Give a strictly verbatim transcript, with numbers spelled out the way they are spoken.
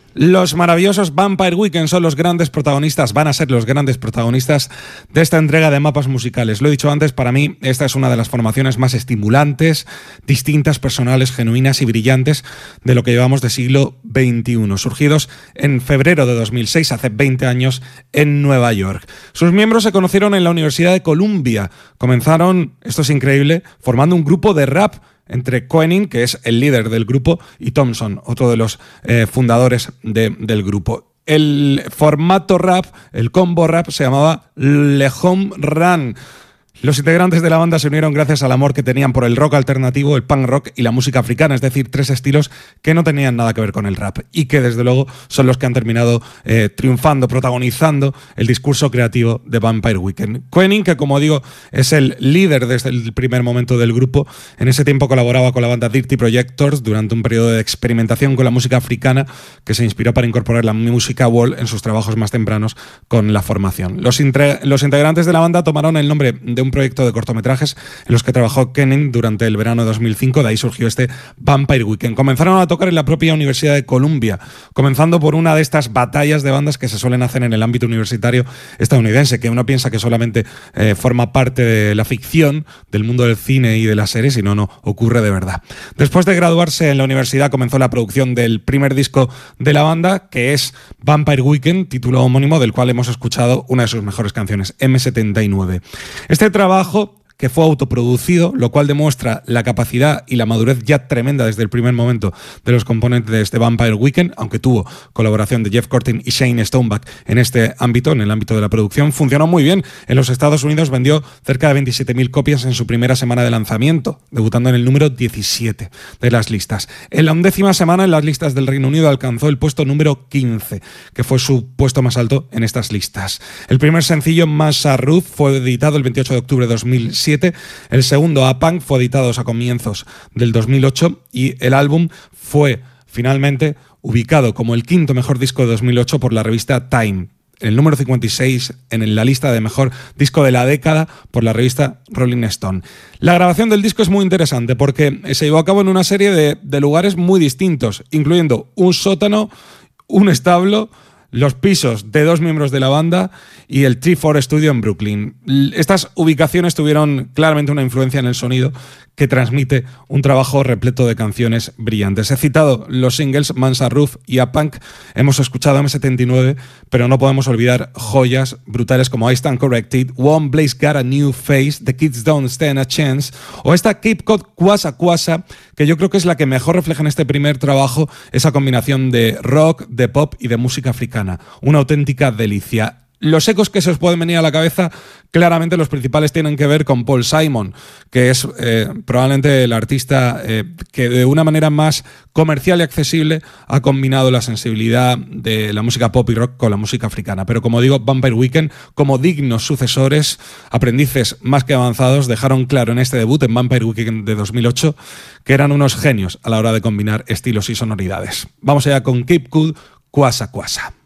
Los maravillosos Vampire Weekend son los grandes protagonistas, van a ser los grandes protagonistas de esta entrega de mapas musicales. Lo he dicho antes, para mí esta es una de las formaciones más estimulantes, distintas, personales, genuinas y brillantes de lo que llevamos de siglo veintiuno. Surgidos en febrero de dos mil seis, hace veinte años, en Nueva York. Sus miembros se conocieron en la Universidad de Columbia. Comenzaron, esto es increíble, formando un grupo de rap entre Koenig, que es el líder del grupo, y Thompson, otro de los eh, fundadores de, del grupo. El formato rap, el combo rap, se llamaba Le Home Run. Los integrantes de la banda se unieron gracias al amor que tenían por el rock alternativo, el punk rock y la música africana, es decir, tres estilos que no tenían nada que ver con el rap y que desde luego son los que han terminado eh, triunfando, protagonizando el discurso creativo de Vampire Weekend. Koenig, que como digo es el líder desde el primer momento del grupo, en ese tiempo colaboraba con la banda Dirty Projectors durante un periodo de experimentación con la música africana que se inspiró para incorporar la música world en sus trabajos más tempranos con la formación. Los, intre- los integrantes de la banda tomaron el nombre de un un proyecto de cortometrajes en los que trabajó Koenig durante el verano de dos mil cinco, de ahí surgió este Vampire Weekend. Comenzaron a tocar en la propia Universidad de Columbia, comenzando por una de estas batallas de bandas que se suelen hacer en el ámbito universitario estadounidense, que uno piensa que solamente eh, forma parte de la ficción, del mundo del cine y de las series, y no, no, ocurre de verdad. Después de graduarse en la universidad comenzó la producción del primer disco de la banda, que es Vampire Weekend, título homónimo del cual hemos escuchado una de sus mejores canciones, eme setenta y nueve. Este trabajo, que fue autoproducido, lo cual demuestra la capacidad y la madurez ya tremenda desde el primer momento de los componentes de Vampire Weekend, aunque tuvo colaboración de Jeff Cortin y Shane Stoneback en este ámbito, en el ámbito de la producción, funcionó muy bien. En los Estados Unidos vendió cerca de veintisiete mil copias en su primera semana de lanzamiento, debutando en el número diecisiete de las listas. En la undécima semana en las listas del Reino Unido alcanzó el puesto número quince, que fue su puesto más alto en estas listas. El primer sencillo, Massa Ruth, fue editado el veintiocho de octubre de dos mil siete. El segundo, A Punk, fue editado a comienzos del dos mil ocho y el álbum fue finalmente ubicado como el quinto mejor disco de dos mil ocho por la revista Time, el número cincuenta y seis en la lista de mejor disco de la década por la revista Rolling Stone. La grabación del disco es muy interesante porque se llevó a cabo en una serie de, de lugares muy distintos, incluyendo un sótano, un establo, los pisos de dos miembros de la banda y el T cuatro Studio en Brooklyn. Estas ubicaciones tuvieron claramente una influencia en el sonido que transmite un trabajo repleto de canciones brillantes. He citado los singles Massa Ruth y A Punk, hemos escuchado eme setenta y nueve, pero no podemos olvidar joyas brutales como I Stand Corrected, One Blaze Got a New Face, The Kids Don't Stand a Chance, o esta Cape Cod Kwasa Kwasa, que yo creo que es la que mejor refleja en este primer trabajo esa combinación de rock, de pop y de música africana. Una auténtica delicia. Los ecos que se os pueden venir a la cabeza, claramente los principales tienen que ver con Paul Simon, que es eh, probablemente el artista eh, que de una manera más comercial y accesible ha combinado la sensibilidad de la música pop y rock con la música africana. Pero como digo, Vampire Weekend, como dignos sucesores, aprendices más que avanzados, dejaron claro en este debut, en Vampire Weekend de dos mil ocho, que eran unos genios a la hora de combinar estilos y sonoridades. Vamos allá con Cape Cod Kwasa Kwasa.